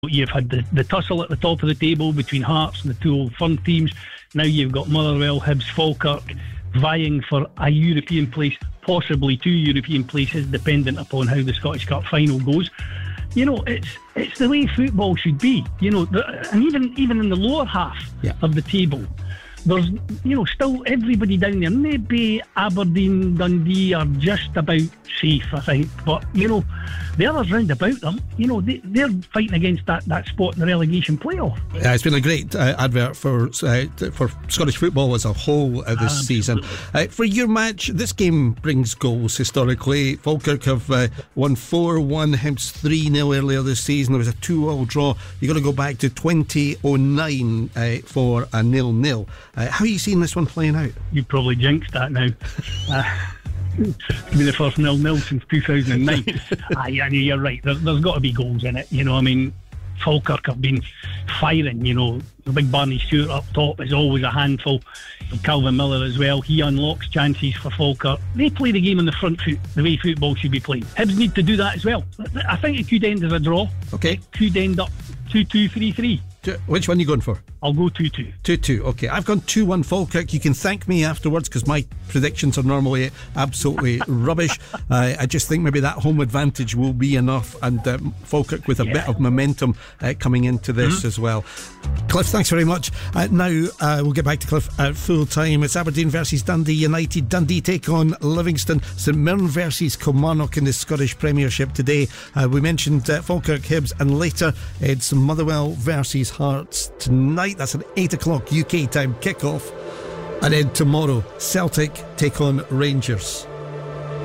You've had the tussle at the top of the table between Hearts and the two Old Firm teams. Now you've got Motherwell, Hibs, Falkirk vying for a European place, possibly two European places, dependent upon how the Scottish Cup final goes. You know, it's the way football should be. You know, and even in the lower half of the table, there's, you know, still everybody down there. Maybe Aberdeen, Dundee are just about safe, I think. But, you know, the others round about them, you know, they're fighting against that spot in the relegation playoff. It's been a great advert for Scottish football as a whole this season. For your match, this game brings goals historically. Falkirk have won 4-1, Hibs 3-0 earlier this season. There was a 2-2 draw. You've got to go back to 2009 for a 0-0. How are you seeing this one playing out? You probably jinxed that now. It's been the first 0-0 since 2009. You're right. There's got to be goals in it. You know, I mean, Falkirk have been firing. You know, the big Barney Stewart up top is always a handful. Calvin Miller as well. He unlocks chances for Falkirk. They play the game on the front foot, the way football should be played. Hibs need to do that as well. I think it could end as a draw. Okay. It could end up 2-2, 3-3. Which one are you going for? I'll go 2-2. 2-2, okay. I've gone 2-1 Falkirk. You can thank me afterwards because my predictions are normally absolutely rubbish. I just think maybe that home advantage will be enough, and Falkirk with a bit of momentum coming into this as well. Cliff, thanks very much. Now we'll get back to Cliff at full time. It's Aberdeen versus Dundee United. Dundee take on Livingston. St Mirren versus Kilmarnock in the Scottish Premiership today. We mentioned Falkirk, Hibs, and later it's Motherwell versus Hearts tonight. That's an 8 o'clock UK time kickoff. And then tomorrow, Celtic take on Rangers.